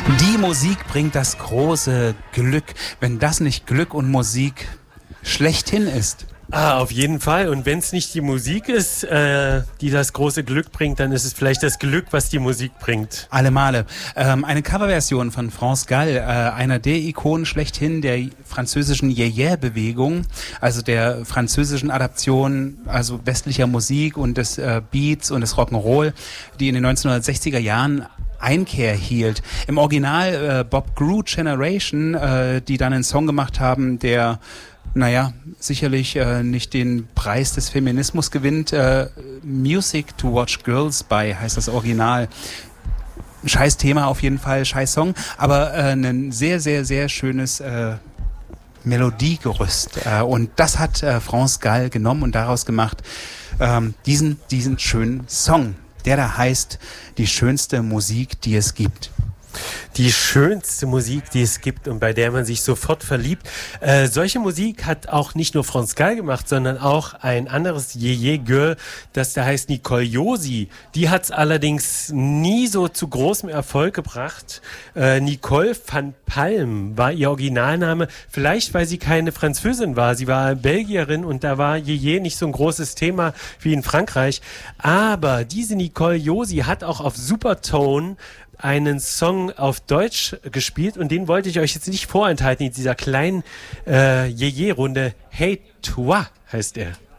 Die Musik bringt das große Glück. Wenn das nicht Glück und Musik schlechthin ist. Auf jeden Fall. Und wenn es nicht die Musik ist, die das große Glück bringt, dann ist es vielleicht das Glück, was die Musik bringt. Alle Male. Eine Coverversion von France Gall, einer der Ikonen schlechthin der französischen Yeah-Yeah-Bewegung, also der französischen Adaption, also westlicher Musik und des Beats und des Rock'n'Roll, die in den 1960er Jahren Einkehr hielt. Im Original Bob Groove Generation, die dann einen Song gemacht haben, der sicherlich nicht den Preis des Feminismus gewinnt. Music to Watch Girls By heißt das Original. Scheiß Thema auf jeden Fall, scheiß Song, aber ein sehr, sehr, sehr schönes Melodiegerüst. Und das hat France Gall genommen und daraus gemacht diesen schönen Song, der da heißt, die schönste Musik, die es gibt. Die schönste Musik, die es gibt und bei der man sich sofort verliebt. Solche Musik hat auch nicht nur France Gall gemacht, sondern auch ein anderes Yeah-Yeah-Girl, das da heißt Nicole Josi. Die hat es allerdings nie so zu großem Erfolg gebracht. Nicole van Palm war ihr Originalname, vielleicht weil sie keine Französin war. Sie war Belgierin und da war Yeah-Yeah nicht so ein großes Thema wie in Frankreich. Aber diese Nicole Josi hat auch auf Supertone einen Song auf Deutsch gespielt und den wollte ich euch jetzt nicht vorenthalten in dieser kleinen Yeah-Yeah-Runde. Hey Toi heißt er.